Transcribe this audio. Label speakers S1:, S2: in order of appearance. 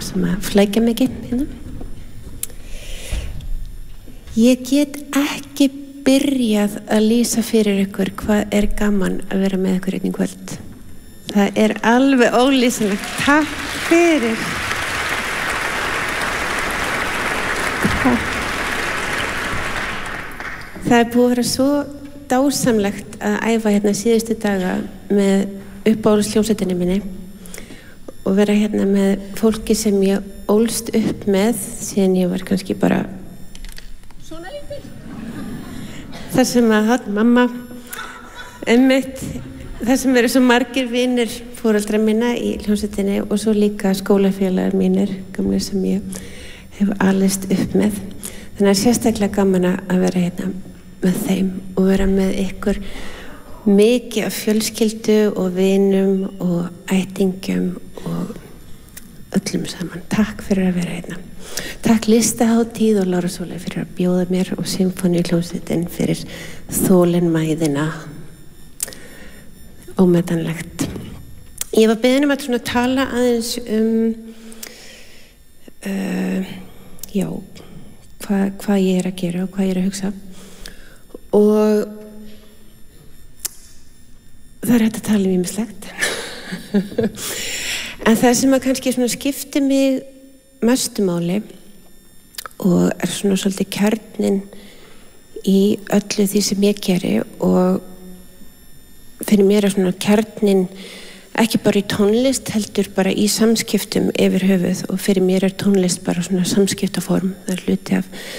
S1: sem að flækja mikið hérna. Ég get ekki byrjað að lýsa fyrir ykkur hvað gaman að vera með ykkur í kvöld. Það alveg ólýsanlegt. Takk fyrir. Takk. Það búið að vera svo dásamlegt að æfa hérna síðustu daga með uppáhaldsljómsveitinni minni og vera hérna með fólki sem ég ólst upp með síðan ég var kannski bara svona lítil. Það sem að mamma einmitt, það sem eru svo margir vinir foreldra minna í hljómsveitinni og svo líka skólafélagar mínir, gamlir sem ég hef alist upp með. Þannig að sérstaklega gaman að vera hérna með þeim og vera með ykkur mikið af fjölskyldu og vinum og ættingjum og öllum saman. Takk fyrir að vera hérna. Takk Listahátíð og Lára Sóley fyrir að bjóða mér og Sinfóníuhljómsveitin fyrir þolinmæðina. Ómetanlegt. Ég var beðin að svona tala aðeins hvað ég að gera og hvað ég að hugsa. Og það hægt að tala ýmislegt. En það sem að kannski svona skipti mig mestu máli og svona svolítið kjarninn í öllu því sem ég geri og fyrir mér svona kjarninn ekki bara í tónlist heldur bara í samskiptum yfir höfuð og fyrir mér tónlist bara svona samskiptaform. Það hluti af